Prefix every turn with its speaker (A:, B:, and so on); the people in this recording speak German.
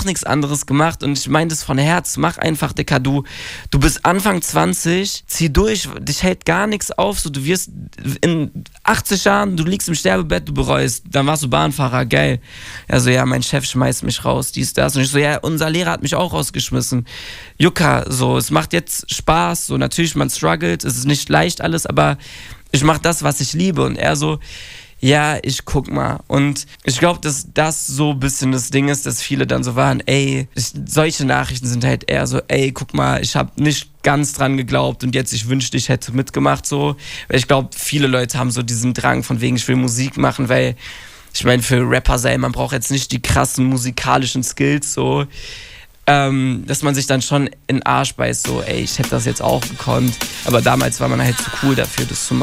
A: auch nichts anderes gemacht und ich meine das von Herz, mach einfach, Dicker, du bist Anfang 20, zieh durch, dich hält gar nichts auf, so, du wirst in 80 Jahren, du liegst im Sterbebett, du bereust, dann warst du Bahnfahrer, geil. Also ja, mein Chef schmeißt mich raus, dies, das und ich so, ja, unser Lehrer hat mich auch rausgeschmissen. Jucka, so, es macht jetzt Spaß, so, natürlich, man struggelt, es ist nicht leicht alles, aber ich mach das, was ich liebe und er so, ja, ich guck mal. Und ich glaube, dass das so ein bisschen das Ding ist, dass viele dann so waren, ey, solche Nachrichten sind halt eher so, ey, guck mal, ich habe nicht ganz dran geglaubt und jetzt, ich wünschte, ich hätte mitgemacht, so. Weil ich glaube, viele Leute haben so diesen Drang von wegen, ich will Musik machen, weil, ich meine, für Rapper sein, man braucht jetzt nicht die krassen musikalischen Skills, so. Dass man sich dann schon in den Arsch beißt, so, ey, ich hätte das jetzt auch gekonnt. Aber damals war man halt zu cool dafür, das zu machen.